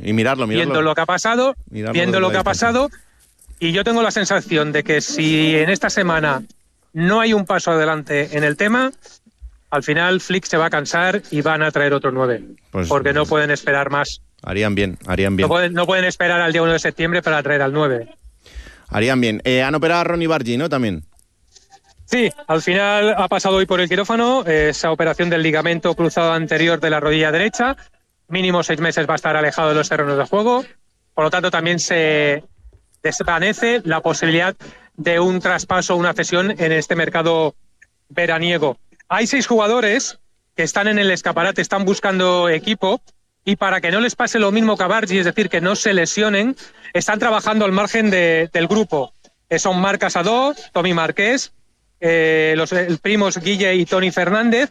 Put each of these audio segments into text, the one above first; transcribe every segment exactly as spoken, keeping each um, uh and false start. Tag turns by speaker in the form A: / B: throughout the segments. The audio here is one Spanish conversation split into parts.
A: y mirarlo, mirarlo.
B: viendo lo que ha pasado,
A: mirarlo
B: viendo lo que ha
A: distancia.
B: pasado, y yo tengo la sensación de que si en esta semana no hay un paso adelante en el tema, al final Flick se va a cansar y van a traer otro nueve,
A: Pues,
B: porque no pueden esperar más.
A: Harían bien, harían bien.
B: No pueden, no pueden esperar al día uno de septiembre para traer al nueve.
A: Harían bien. Eh, han operado a Ronnie Bargi, ¿no? También.
B: Sí, al final ha pasado hoy por el quirófano, eh, esa operación del ligamento cruzado anterior de la rodilla derecha. Mínimo seis meses va a estar alejado de los terrenos de juego. Por lo tanto, también se desvanece la posibilidad de un traspaso o una cesión en este mercado veraniego. Hay seis jugadores que están en el escaparate, están buscando equipo, y para que no les pase lo mismo que a Bargi, es decir, que no se lesionen, están trabajando al margen de, del grupo. Eh, son Marc Casado, Tommy Marqués, eh, los el primos Guille y Toni Fernández,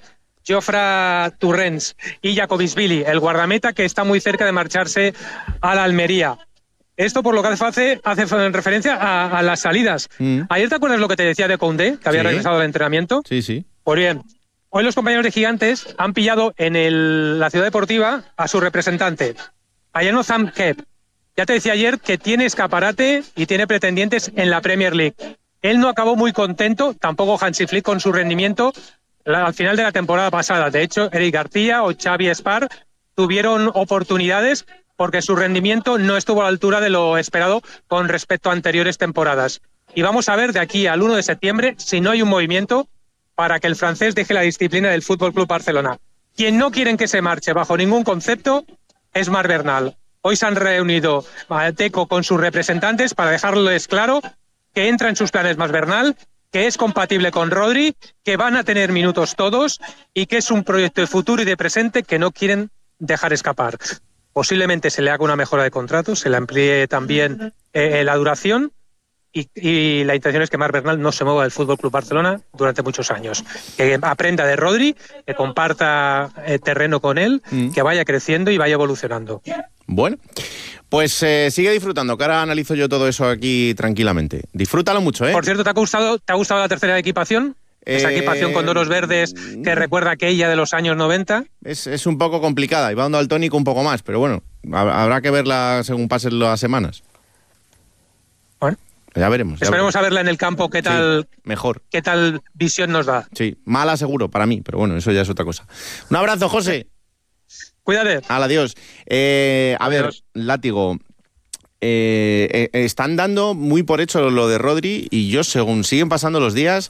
B: Jofre Torrents y Jacobisvili, el guardameta que está muy cerca de marcharse a la Almería. Esto por lo que hace, hace referencia a, a las salidas. Mm. Ayer, ¿te acuerdas lo que te decía de Koundé, que había sí. regresado al entrenamiento?
A: Sí, sí.
B: Pues bien, hoy los compañeros de Gigantes han pillado en el, la Ciudad Deportiva a su representante, a Yanozam Kep. Ya te decía ayer que tiene escaparate y tiene pretendientes en la Premier League. Él no acabó muy contento, tampoco Hansi Flick, con su rendimiento al final de la temporada pasada. De hecho, Eric García o Xavi Espar tuvieron oportunidades porque su rendimiento no estuvo a la altura de lo esperado con respecto a anteriores temporadas. Y vamos a ver de aquí al uno de septiembre si no hay un movimiento para que el francés deje la disciplina del Fútbol Club Barcelona. Quien no quieren que se marche bajo ningún concepto es Marc Bernal. Hoy se han reunido Teco con sus representantes para dejarles claro que entra en sus planes Marc Bernal, que es compatible con Rodri, que van a tener minutos todos y que es un proyecto de futuro y de presente que no quieren dejar escapar. Posiblemente se le haga una mejora de contrato, se le amplíe también eh, la duración y, y la intención es que Marc Bernal no se mueva del Fútbol Club Barcelona durante muchos años. Que aprenda de Rodri, que comparta eh, terreno con él, mm. que vaya creciendo y vaya evolucionando.
A: Bueno, pues eh, sigue disfrutando, que ahora analizo yo todo eso aquí tranquilamente. Disfrútalo mucho, ¿eh?
B: Por cierto, ¿te ha gustado, te ha gustado la tercera equipación? Esa eh, equipación con doros verdes que recuerda aquella de los años noventa.
A: Es, es un poco complicada, y va dando al tónico un poco más, pero bueno, habrá que verla según pasen las semanas.
B: Bueno,
A: ya veremos. Ya
B: Esperemos
A: veremos.
B: a verla en el campo, qué tal,
A: sí, mejor.
B: qué tal visión nos da.
A: Sí, mala seguro para mí, pero bueno, eso ya es otra cosa. Un abrazo, José.
B: Cuídate.
A: Al adiós. Eh, a
B: adiós.
A: ver, Látigo, eh, eh, están dando muy por hecho lo de Rodri y yo, según siguen pasando los días,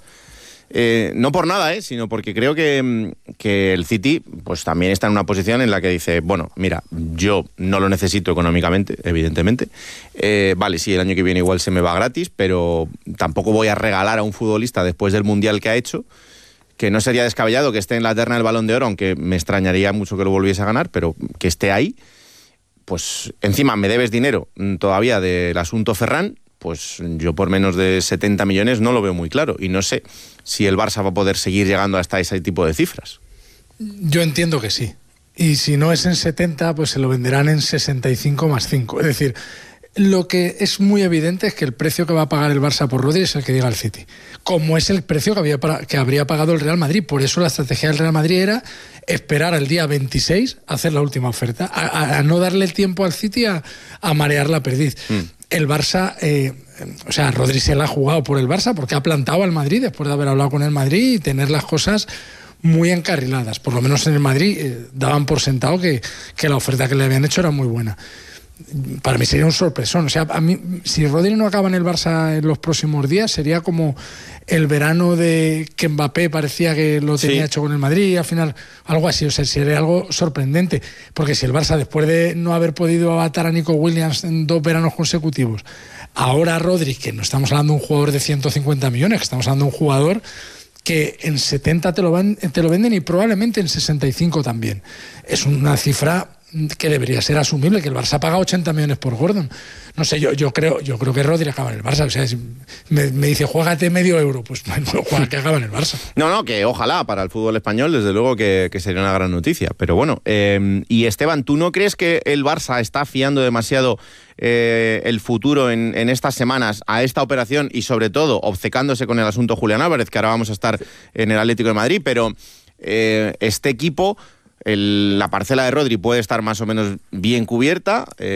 A: eh, no por nada, eh, sino porque creo que, que el City pues también está en una posición en la que dice, bueno, mira, yo no lo necesito económicamente, evidentemente. Eh, vale, sí, el año que viene igual se me va gratis, pero tampoco voy a regalar a un futbolista después del Mundial que ha hecho, que no sería descabellado que esté en la terna del Balón de Oro, aunque me extrañaría mucho que lo volviese a ganar, pero que esté ahí. Pues encima me debes dinero todavía del asunto Ferran, pues yo por menos de setenta millones no lo veo muy claro. Y no sé si el Barça va a poder seguir llegando hasta ese tipo de cifras.
C: Yo entiendo que sí. Y si no es en setenta, pues se lo venderán en sesenta y cinco más cinco. Es decir, lo que es muy evidente es que el precio que va a pagar el Barça por Rodri es el que diga el City, como es el precio que, había para, que habría pagado el Real Madrid. Por eso la estrategia del Real Madrid era esperar al día veintiséis a hacer la última oferta, a, a, a no darle el tiempo al City a, a marear la perdiz. Mm. El Barça, eh, o sea, Rodri se la ha jugado por el Barça porque ha plantado al Madrid después de haber hablado con el Madrid y tener las cosas muy encarriladas. Por lo menos en el Madrid eh, daban por sentado que, que la oferta que le habían hecho era muy buena. Para mí sería un sorpresón. O sea, a mí, si Rodri no acaba en el Barça en los próximos días, sería como el verano de que Mbappé parecía que lo tenía sí. hecho con el Madrid, y al final algo así. O sea, sería algo sorprendente, porque si el Barça, después de no haber podido abatar a Nico Williams en dos veranos consecutivos, ahora Rodri, que no estamos hablando de un jugador de ciento cincuenta millones, que estamos hablando de un jugador que en setenta te lo, van, te lo venden y probablemente en sesenta y cinco también. Es una cifra que debería ser asumible, que el Barça paga ochenta millones por Gordon. No sé, yo, yo creo yo creo que Rodri acaba en el Barça. O sea, si me, me dice, juégate medio euro, pues bueno, juega que acaba en el Barça.
A: No, no, que ojalá para el fútbol español, desde luego que, que sería una gran noticia. Pero bueno, eh, y Esteban, ¿tú no crees que el Barça está fiando demasiado eh, el futuro en, en estas semanas a esta operación y sobre todo obcecándose con el asunto Julián Álvarez, que ahora vamos a estar en el Atlético de Madrid, pero eh, este equipo, el, la parcela de Rodri puede estar más o menos bien cubierta? Eh,